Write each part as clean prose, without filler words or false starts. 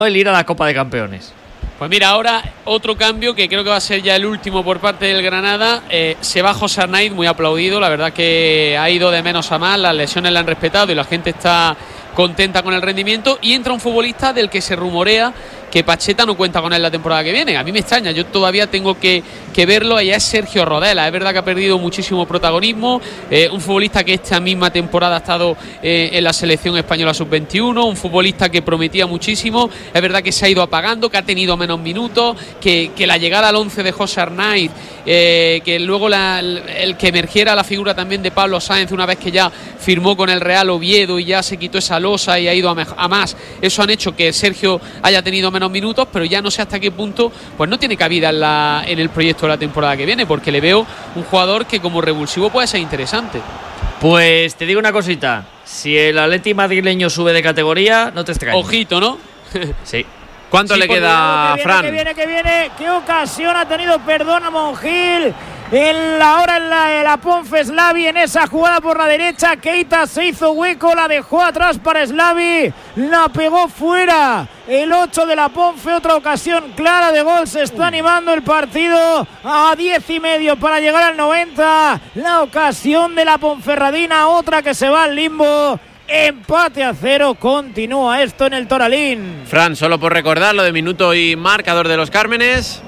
el ir a la Copa de Campeones. Pues mira, ahora otro cambio que creo que va a ser ya el último por parte del Granada. Se va José Arnaiz, muy aplaudido. La verdad que ha ido de menos a más. Las lesiones le han respetado y la gente está contenta con el rendimiento. Y entra un futbolista del que se rumorea que Pacheta no cuenta con él la temporada que viene. A mí me extraña, yo todavía tengo que verlo. Allá es Sergio Rodela. Es verdad que ha perdido muchísimo protagonismo. Un futbolista que esta misma temporada ha estado en la selección española sub-21. Un futbolista que prometía muchísimo. Es verdad que se ha ido apagando, que ha tenido menos minutos, que la llegada al 11 de José Arnaiz, que luego el que emergiera la figura también de Pablo Sáenz una vez que ya firmó con el Real Oviedo y ya se quitó esa losa y ha ido a más. Eso han hecho que Sergio haya tenido menos minutos, pero ya no sé hasta qué punto pues no tiene cabida en el proyecto de la temporada que viene, porque le veo un jugador que como revulsivo puede ser interesante. Pues te digo una cosita, si el Atleti madrileño sube de categoría, no te extrañes. Ojito, ¿no? Sí. ¿Cuánto le queda, Fran? Que viene. ¿Qué ocasión ha tenido? Perdona, Monjil. En la Ponfe Slavi en esa jugada por la derecha. Keita se hizo hueco, la dejó atrás para Slavi. La pegó fuera. El 8 de la Ponfe, otra ocasión clara de gol. Se está animando el partido a 10:30 para llegar al 90. La ocasión de la Ponferradina, otra que se va al limbo. Empate a 0, continúa esto en el Toralín. Fran, solo por recordar lo de minuto y marcador de los Cármenes.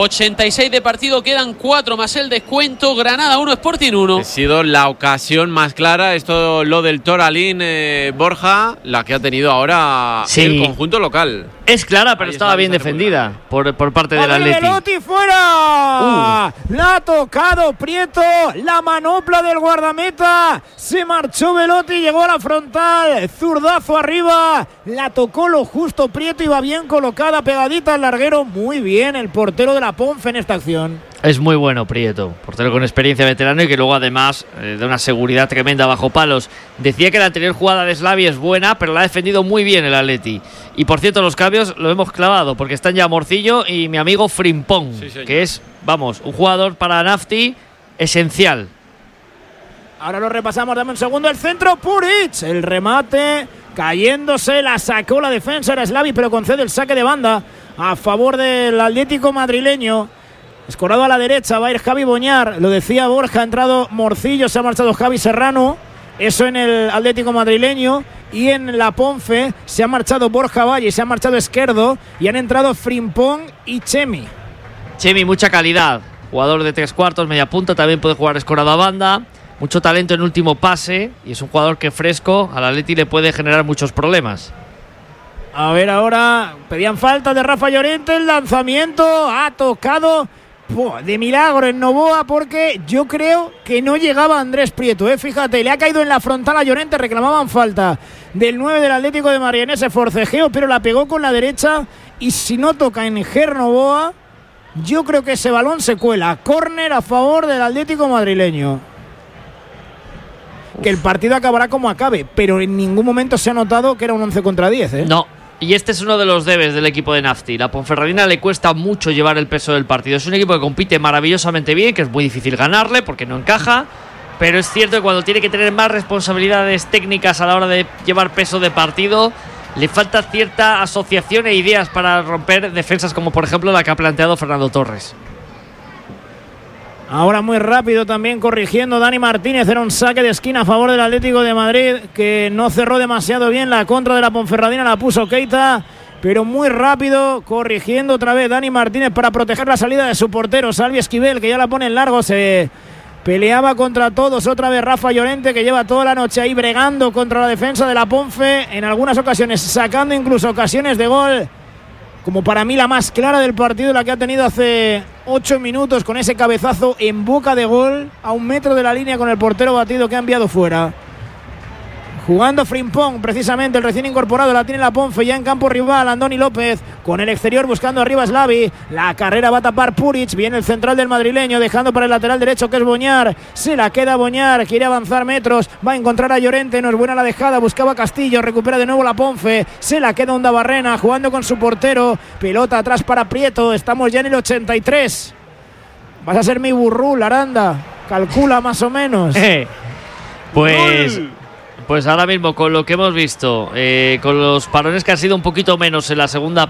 86 de partido, quedan 4 más el descuento. Granada 1, Sporting 1. Ha sido la ocasión más clara, esto lo del Toralín, Borja, la que ha tenido ahora el conjunto local. Es clara, pero estaba bien defendida por parte del Atleti. Velotti fuera. La ha tocado Prieto, la manopla del guardameta. Se marchó Velotti, llegó a la frontal. Zurdazo arriba. La tocó lo justo Prieto, iba bien colocada, pegadita al larguero. Muy bien el portero de la Ponfe en esta acción. Es muy bueno Prieto, portero con experiencia, veterano, y que luego además de una seguridad tremenda bajo palos. Decía que la anterior jugada de Slavi es buena, pero la ha defendido muy bien el Atleti. Y por cierto, los cambios lo hemos clavado, porque están ya Morcillo y mi amigo Frimpong, que es, vamos, un jugador para Nafti esencial. Ahora lo repasamos, dame un segundo. El centro, Puric, el remate, cayéndose, la sacó la defensa, era Slavi, pero concede el saque de banda a favor del Atlético madrileño. Escorado a la derecha, va a ir Javi Boñar, lo decía Borja, ha entrado Morcillo, se ha marchado Javi Serrano, eso en el Atlético madrileño. Y en la Ponfe se ha marchado Borja Valle, se ha marchado Esquerdo y han entrado Frimpong y Chemi. Chemi, mucha calidad, jugador de 3/4, media punta, también puede jugar escorado a banda, mucho talento en último pase y es un jugador que fresco al Atleti le puede generar muchos problemas. A ver ahora, pedían falta de Rafa Llorente, el lanzamiento ha tocado de milagro en Novoa, porque yo creo que no llegaba Andrés Prieto, fíjate, le ha caído en la frontal a Llorente, reclamaban falta del 9 del Atlético de Madrid en ese forcejeo, pero la pegó con la derecha y si no toca en Ger Novoa, yo creo que ese balón se cuela. Córner a favor del Atlético madrileño. Que el partido acabará como acabe, pero en ningún momento se ha notado que era un 11 contra 10, No. Y este es uno de los debes del equipo de Nafti. La Ponferradina le cuesta mucho llevar el peso del partido. Es un equipo que compite maravillosamente bien, que es muy difícil ganarle porque no encaja. Pero es cierto que cuando tiene que tener más responsabilidades técnicas a la hora de llevar peso de partido, le falta cierta asociación e ideas para romper defensas como por ejemplo la que ha planteado Fernando Torres. Ahora muy rápido también corrigiendo Dani Martínez, era un saque de esquina a favor del Atlético de Madrid que no cerró demasiado bien la contra de la Ponferradina, la puso Keita, pero muy rápido corrigiendo otra vez Dani Martínez para proteger la salida de su portero Salvi Esquivel, que ya la pone en largo, se peleaba contra todos, otra vez Rafa Llorente, que lleva toda la noche ahí bregando contra la defensa de la Ponfe, en algunas ocasiones sacando incluso ocasiones de gol, como para mí la más clara del partido, la que ha tenido hace 8 minutos con ese cabezazo en boca de gol a 1 metro de la línea con el portero batido que ha enviado fuera. Jugando Frimpong, precisamente el recién incorporado, la tiene la Ponfe ya en campo rival, Andoni López con el exterior buscando arriba Slavi, la carrera va a tapar Puric, viene el central del madrileño dejando para el lateral derecho que es Boñar, se la queda Boñar, quiere avanzar metros, va a encontrar a Llorente, no es buena la dejada, buscaba Castillo, recupera de nuevo la Ponfe, se la queda Onda Barrena jugando con su portero, pelota atrás para Prieto, estamos ya en el 83. Vas a ser mi burrul, Aranda, calcula más o menos. Pues Pues ahora mismo, con lo que hemos visto, con los parones que han sido un poquito menos en la segunda